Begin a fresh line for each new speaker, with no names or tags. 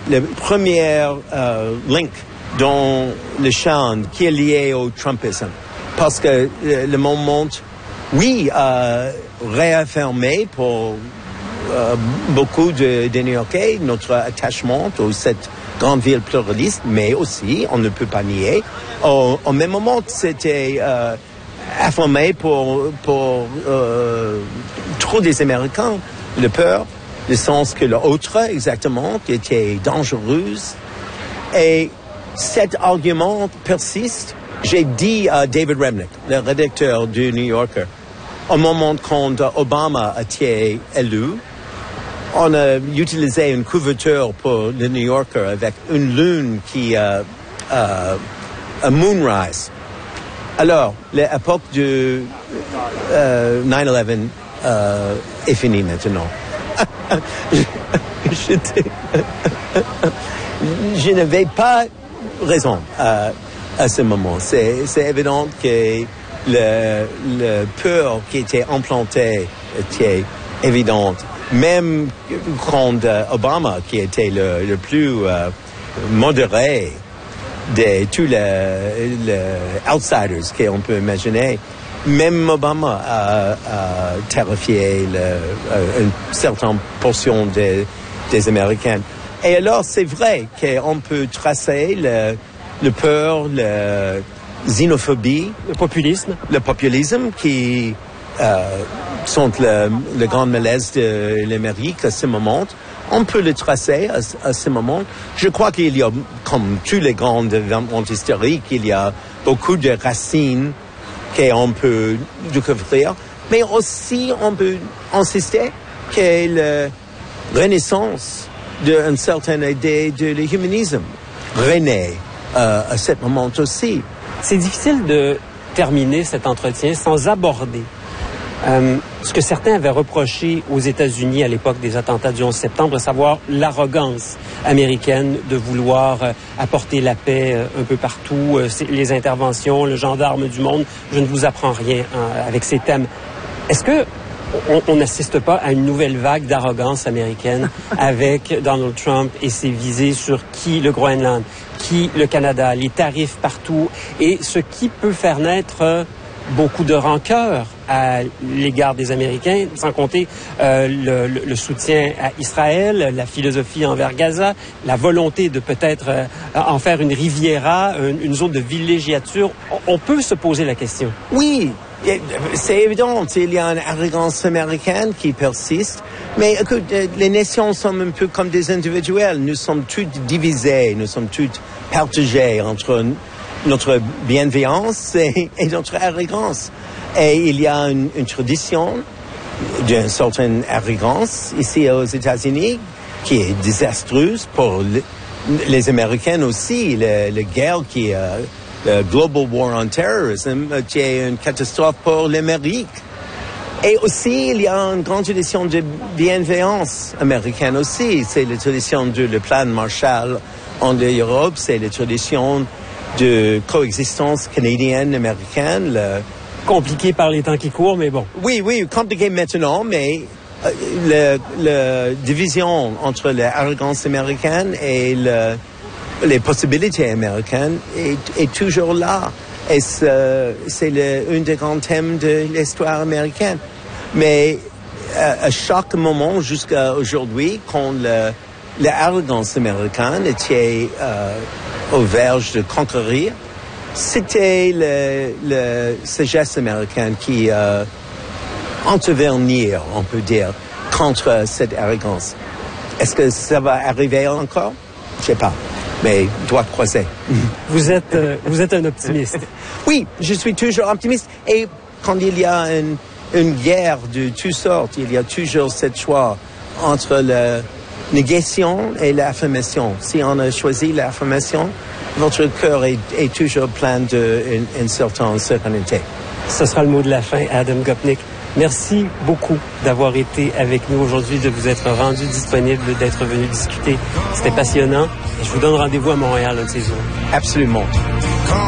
le premier link dans le chant qui est lié au Trumpisme. Parce que le moment, oui, réaffirmé pour beaucoup de New-Yorkais notre attachement à cette grande ville pluraliste, mais aussi, on ne peut pas nier, au même moment, c'était affirmé pour trop des Américains, le peur, le sens que l'autre, exactement, qui était dangereuse. Et cet argument persiste. J'ai dit à David Remnick, le rédacteur du New Yorker, au moment quand Obama a été élu, on a utilisé une couverture pour le New Yorker avec une lune qui a un moonrise. Alors, l'époque du 9/11 est finie maintenant. Je n'avais pas raison à ce moment. C'est évident que le peur qui était implanté était évidente. Même quand Obama, qui était le plus modéré de tous les outsiders qu'on peut imaginer, même Obama a terrifié une certaine portion des Américains. Et alors, c'est vrai qu'on peut tracer le peur, la xénophobie, le populisme qui sont le grand malaise de l'Amérique à ce moment. On peut le tracer à ce moment. Je crois qu'il y a, comme tous les grands événements historiques, il y a beaucoup de racines qu'on peut découvrir, mais aussi on peut insister que la renaissance d'une certaine idée de l'humanisme renaît à ce moment aussi.
C'est difficile de terminer cet entretien sans aborder ce que certains avaient reproché aux États-Unis à l'époque des attentats du 11 septembre, à savoir l'arrogance américaine de vouloir apporter la paix un peu partout, les interventions, le gendarme du monde. Je ne vous apprends rien avec ces thèmes. Est-ce que on n'assiste pas à une nouvelle vague d'arrogance américaine avec Donald Trump et ses visées sur qui le Groenland, qui le Canada, les tarifs partout, et ce qui peut faire naître beaucoup de rancœur à l'égard des Américains, sans compter le soutien à Israël, la philosophie envers Gaza, la volonté de peut-être en faire une riviera, une zone de villégiature. On peut se poser la question.
Oui, c'est évident, il y a une arrogance américaine qui persiste, mais écoute, les nations sont un peu comme des individuels. Nous sommes toutes divisés, nous sommes toutes partagés entre notre bienveillance et notre arrogance. Et il y a une tradition d'une certaine arrogance ici aux États-Unis qui est désastreuse pour les Américains aussi. La guerre qui est le Global War on Terrorism qui est une catastrophe pour l'Amérique. Et aussi, il y a une grande tradition de bienveillance américaine aussi. C'est la tradition du plan Marshall en Europe, c'est la tradition de coexistence canadienne-américaine.
Compliqué par les temps qui courent, mais bon.
Oui, compliqué maintenant, mais la division entre l'arrogance américaine et les possibilités américaines est toujours là. Et c'est un des grands thèmes de l'histoire américaine. Mais à chaque moment, jusqu'à aujourd'hui, quand l'arrogance américaine était au verge de conquérir, c'était la sagesse américaine qui intervenir, on peut dire, contre cette arrogance. Est-ce que ça va arriver encore? Je sais pas, mais doigt croisé.
Vous êtes un optimiste.
Oui, je suis toujours optimiste. Et quand il y a une guerre de toutes sortes, il y a toujours cette choix entre la négation et l'affirmation. Si on a choisi l'affirmation, votre cœur est toujours plein d'une certaine sérénité.
Ce sera le mot de la fin, Adam Gopnik. Merci beaucoup d'avoir été avec nous aujourd'hui, de vous être rendu disponible, d'être venu discuter. C'était passionnant. Et je vous donne rendez-vous à Montréal un de ces jours.
Absolument.